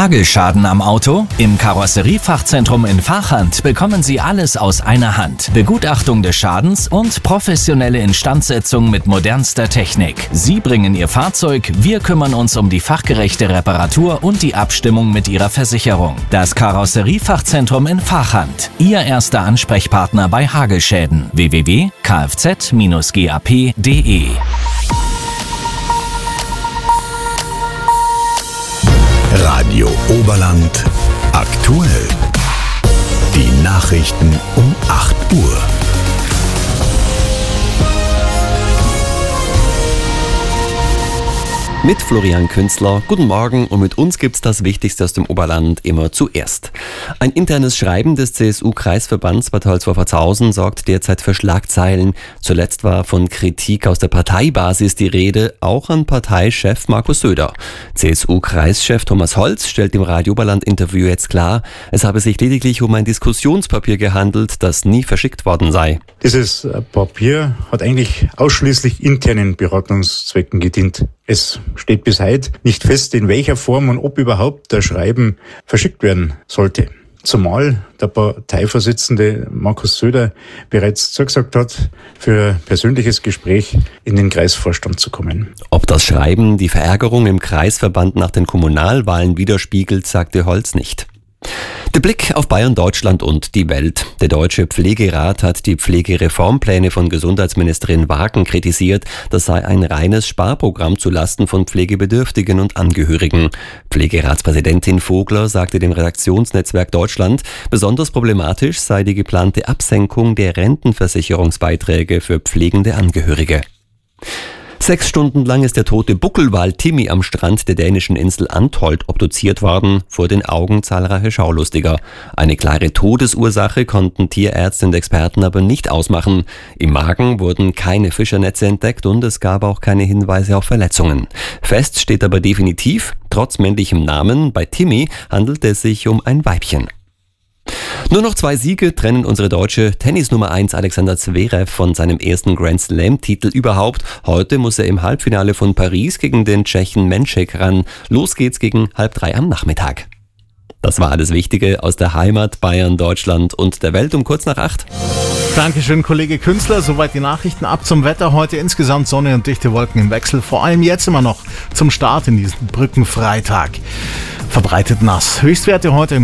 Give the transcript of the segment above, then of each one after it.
Hagelschaden am Auto? Im Karosseriefachzentrum in Vachand bekommen Sie alles aus einer Hand. Begutachtung des Schadens und professionelle Instandsetzung mit modernster Technik. Sie bringen Ihr Fahrzeug, wir kümmern uns um die fachgerechte Reparatur und die Abstimmung mit Ihrer Versicherung. Das Karosseriefachzentrum in Vachand. Ihr erster Ansprechpartner bei Hagelschäden. www.kfz-gap.de. Radio Oberland aktuell. Die Nachrichten um 8 Uhr. Mit Florian Künzler. Guten Morgen, und mit uns gibt's das Wichtigste aus dem Oberland immer zuerst. Ein internes Schreiben des CSU-Kreisverbands Bad Holzworth-Arzhausen sorgt derzeit für Schlagzeilen. Zuletzt war von Kritik aus der Parteibasis die Rede, auch an Parteichef Markus Söder. CSU-Kreischef Thomas Holz stellt im Radio Oberland-Interview jetzt klar, es habe sich lediglich um ein Diskussionspapier gehandelt, das nie verschickt worden sei. Dieses Papier hat eigentlich ausschließlich internen Beratungszwecken gedient. Es steht bis heute nicht fest, in welcher Form und ob überhaupt das Schreiben verschickt werden sollte. Zumal der Parteivorsitzende Markus Söder bereits zugesagt hat, für ein persönliches Gespräch in den Kreisvorstand zu kommen. Ob das Schreiben die Verärgerung im Kreisverband nach den Kommunalwahlen widerspiegelt, sagte Holz nicht. Der Blick auf Bayern, Deutschland und die Welt. Der Deutsche Pflegerat hat die Pflegereformpläne von Gesundheitsministerin Wagen kritisiert. Das sei ein reines Sparprogramm zulasten von Pflegebedürftigen und Angehörigen. Pflegeratspräsidentin Vogler sagte dem Redaktionsnetzwerk Deutschland, besonders problematisch sei die geplante Absenkung der Rentenversicherungsbeiträge für pflegende Angehörige. 6 Stunden lang ist der tote Buckelwal Timmy am Strand der dänischen Insel Antholt obduziert worden, vor den Augen zahlreicher Schaulustiger. Eine klare Todesursache konnten Tierärzte und Experten aber nicht ausmachen. Im Magen wurden keine Fischernetze entdeckt und es gab auch keine Hinweise auf Verletzungen. Fest steht aber definitiv, trotz männlichem Namen, bei Timmy handelt es sich um ein Weibchen. Nur noch 2 Siege trennen unsere deutsche Tennis-Nummer 1 Alexander Zverev von seinem ersten Grand-Slam-Titel überhaupt. Heute muss er im Halbfinale von Paris gegen den Tschechen Menšek ran. Los geht's gegen 2:30 am Nachmittag. Das war alles Wichtige aus der Heimat, Bayern, Deutschland und der Welt um kurz nach 8. Dankeschön, Kollege Künzler. Soweit die Nachrichten. Ab zum Wetter. Heute insgesamt Sonne und dichte Wolken im Wechsel. Vor allem jetzt immer noch zum Start in diesen Brückenfreitag. Verbreitet nass. Höchstwerte heute,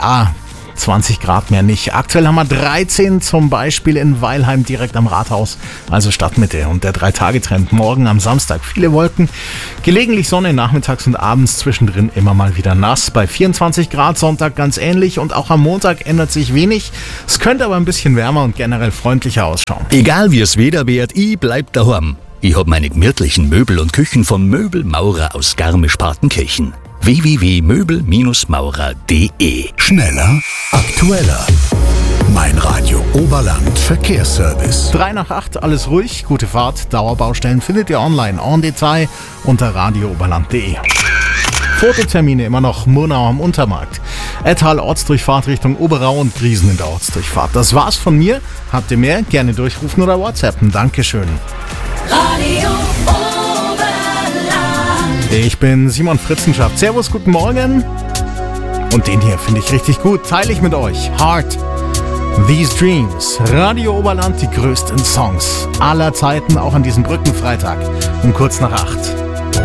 20 Grad mehr nicht. Aktuell haben wir 13, zum Beispiel in Weilheim direkt am Rathaus, also Stadtmitte. Und der 3-Tage-Trend morgen am Samstag. Viele Wolken, gelegentlich Sonne nachmittags und abends, zwischendrin immer mal wieder nass. Bei 24 Grad Sonntag ganz ähnlich und auch am Montag ändert sich wenig. Es könnte aber ein bisschen wärmer und generell freundlicher ausschauen. Egal wie es Wetter wird, ich bleib daheim. Ich hab meine gemütlichen Möbel und Küchen vom Möbelmaurer aus Garmisch-Partenkirchen. www.möbelmaurer.de. Schneller, aktueller. Mein Radio Oberland Verkehrsservice. 7:03, alles ruhig, gute Fahrt. Dauerbaustellen findet ihr online en Detail unter radiooberland.de. Fototermine immer noch Murnau am Untermarkt. Ettal Ortsdurchfahrt Richtung Oberau und Griesen in der Ortsdurchfahrt. Das war's von mir. Habt ihr mehr? Gerne durchrufen oder WhatsAppen. Dankeschön. Radio Oberland. Ich bin Simon Fritzenschaft. Servus, guten Morgen. Und den hier finde ich richtig gut. Teile ich mit euch. Heart. These Dreams. Radio Oberland, die größten Songs aller Zeiten, auch an diesem Brückenfreitag um kurz nach 8.